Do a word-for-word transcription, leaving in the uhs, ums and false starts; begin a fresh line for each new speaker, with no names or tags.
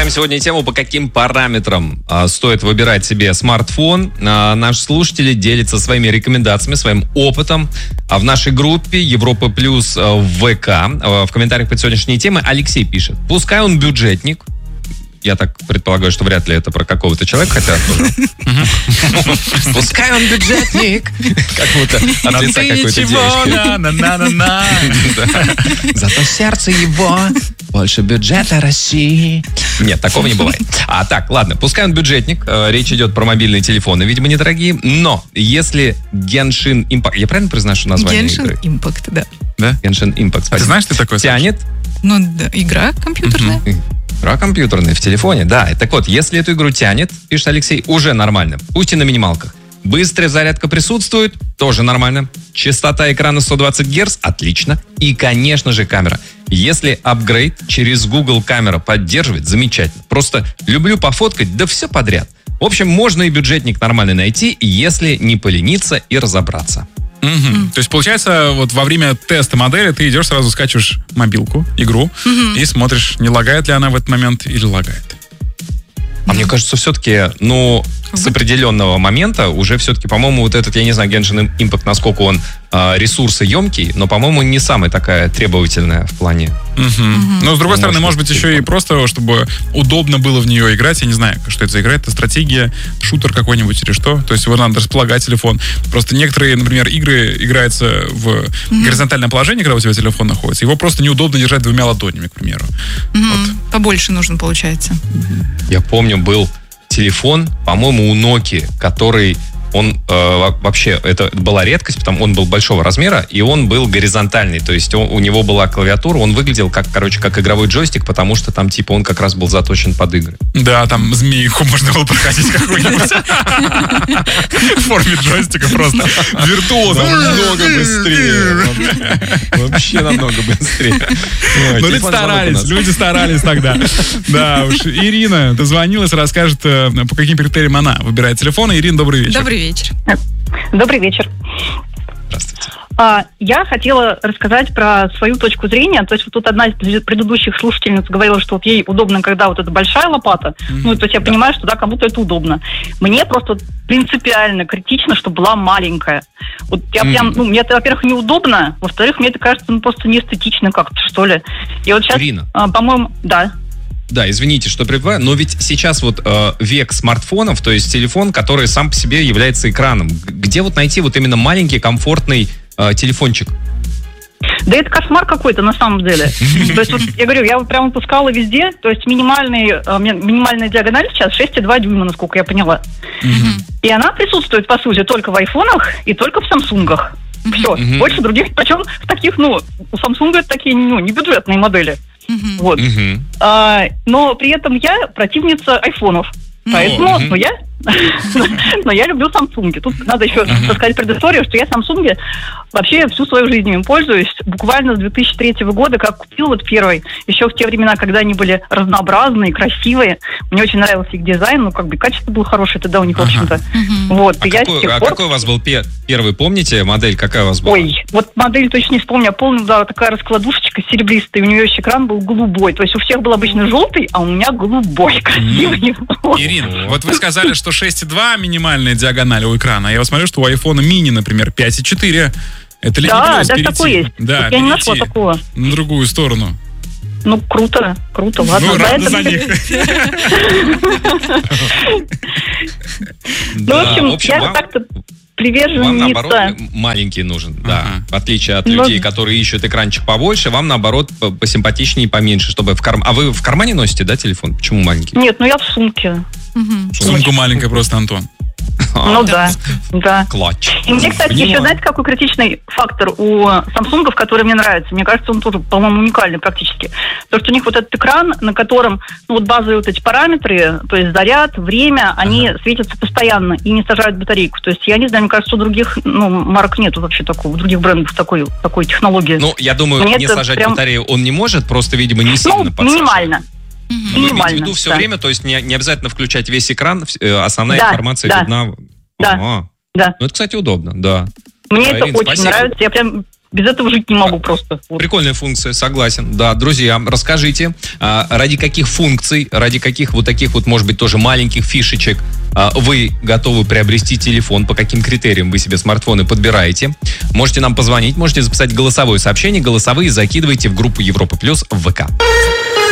Обсуждаем сегодня тему, по каким параметрам а, стоит выбирать себе смартфон. А, наши слушатели делятся своими рекомендациями, своим опытом. А в нашей группе Европа Плюс а, в ВК а, в комментариях под сегодняшней темой Алексей пишет: пускай он бюджетник. Я так предполагаю, что вряд ли это про какого-то человека, хотя тоже. Пускай он бюджетник. Как будто от лица какой-то девочки. Зато сердце его больше бюджета России. Нет, такого не бывает. А так, ладно, пускай он бюджетник. Речь идет про мобильные телефоны, видимо, недорогие. Но если Genshin Impact... Я правильно произношу название игры?
Genshin Impact, да.
Да? Genshin Impact.
Ты знаешь, что такое?
Тянет?
Ну, да, игра компьютерная.
Игра компьютерная в телефоне, да. Так вот, если эту игру тянет, пишет Алексей, уже нормально. Пусть и на минималках. Быстрая зарядка присутствует, тоже нормально. Частота экрана сто двадцать герц, отлично. И, конечно же, камера. Если апгрейд через Google камера поддерживает, замечательно. Просто люблю пофоткать, да все подряд. В общем, можно и бюджетник нормально найти, если не полениться и разобраться.
Угу. Mm. То есть, получается, вот во время теста модели ты идешь, сразу скачиваешь мобилку, игру, mm-hmm. и смотришь, не лагает ли она в этот момент или лагает.
А mm. мне кажется, все-таки, ну, с определенного момента уже все-таки, по-моему, вот этот, я не знаю, Genshin Impact, насколько он э, ресурсоемкий, но, по-моему, не самая такая требовательная в плане.
Угу. Mm-hmm. Но, с другой стороны, может быть, еще и просто, чтобы удобно было в нее играть. Я не знаю, что это за игра. Это стратегия, шутер какой-нибудь или что. То есть его надо располагать телефон. Просто некоторые, например, игры играются в mm-hmm. горизонтальном положении, когда у тебя телефон находится. Его просто неудобно держать двумя ладонями, к примеру.
Mm-hmm. Вот. Побольше нужно, получается.
Mm-hmm. Я помню, был телефон, по-моему, у Nokia, который... Он э, вообще, это была редкость, потому он был большого размера, и он был горизонтальный, то есть он, у него была клавиатура, он выглядел как, короче, как игровой джойстик, потому что там, типа, он как раз был заточен под игры.
Да, там змейку можно было проходить какую-нибудь в форме джойстика просто. Виртуозно.
Намного быстрее. Вообще намного быстрее.
Ну, люди старались, люди старались тогда. Да уж. Ирина дозвонилась, расскажет, по каким критериям она выбирает телефон. Ирина, добрый вечер.
Добрый вечер.
Добрый вечер.
Здравствуйте.
А, я хотела рассказать про свою точку зрения. То есть вот тут одна из предыдущих слушательниц говорила, что вот ей удобно, когда вот эта большая лопата. Mm-hmm. Ну, то есть я да. понимаю, что да, кому-то это удобно. Мне просто принципиально критично, чтобы была маленькая. Вот я mm-hmm. прям, ну, мне это, во-первых, неудобно, во-вторых, мне это кажется, ну, просто неэстетично как-то, что ли. И вот сейчас,
Ирина.
а, по-моему, да.
Да, извините, что прибываю, но ведь сейчас вот э, век смартфонов, то есть телефон, который сам по себе является экраном. Где вот найти вот именно маленький, комфортный э, телефончик?
Да это кошмар какой-то на самом деле. То есть вот, я говорю, я вот прям выпускала везде, то есть минимальный, э, минимальная диагональ сейчас шесть и два дюйма, насколько я поняла. И она присутствует, по сути, только в айфонах и только в самсунгах. Все, mm-hmm. больше других, причем в таких, ну, у Samsung это такие, ну, не бюджетные модели. Mm-hmm. Вот. Mm-hmm. А, но при этом я противница айфонов. Mm-hmm. Поэтому, mm-hmm. ну, я, но я люблю Samsung. Тут надо еще mm-hmm. рассказать предысторию, что я Samsung вообще всю свою жизнь им пользуюсь. Буквально с две тысячи третьего года, как купил вот первый, еще в те времена, когда они были разнообразные, красивые. Мне очень нравился их дизайн, ну, как бы качество было хорошее тогда у них, в общем-то. Mm-hmm. Вот.
А,
и я
какой, а
пор...
какой у вас был пе- первый, помните, модель, какая у вас была?
Ой, вот модель точно не вспомню, а помню, да, такая раскладушечка серебристая, у нее еще экран был голубой. То есть у всех был обычно желтый, а у меня голубой, красивый.
Mm. Ирина, вот вы сказали, что шесть и два минимальная диагональ у экрана. Я вот смотрю, что у айфона мини, например, пять и четыре. Это ли
да,
не
даже такой есть.
Да,
вот я не нашла такого.
На другую сторону.
Ну, круто, круто, ладно.
Ну, рада за них.
Ну, в общем, я так-то приверженница.
Вам, наоборот, маленький нужен, да. В отличие от людей, которые ищут экранчик побольше, вам, наоборот, посимпатичнее и поменьше, чтобы в кармане... А вы в кармане носите, да, телефон? Почему маленький?
Нет, ну я в сумке.
Сумку маленькая просто, Антон.
Ну да, да.
Клатч.
И мне, кстати, Внимание. еще, знаете, какой критичный фактор у Samsung, который мне нравится? Мне кажется, он тоже, по-моему, уникальный практически. Потому что у них вот этот экран, на котором ну, вот базовые вот эти параметры, то есть заряд, время, они ага. светятся постоянно и не сажают батарейку. То есть я не знаю, мне кажется, у других ну, марок нету вообще такого, у других брендов такой, такой технологии.
Ну, я думаю, мне не сажать прям... батарею он не может, просто, видимо, не сильно
ну,
подсаживать.
минимально.
Mm-hmm. Вы имеете в виду все да. время, то есть не, не обязательно включать весь экран, основная
да,
информация
да,
видна.
Да,
ага.
да.
Ну, это, кстати, удобно, да.
Мне
а,
это
Ирина,
очень
спасибо.
нравится. Я прям Без этого жить не могу просто. Вот.
Прикольная функция, согласен. Да, друзья, расскажите, а, ради каких функций, ради каких вот таких вот, может быть, тоже маленьких фишечек а, вы готовы приобрести телефон, по каким критериям вы себе смартфоны подбираете. Можете нам позвонить, можете записать голосовое сообщение, голосовые закидывайте в группу Европа Плюс в ВК.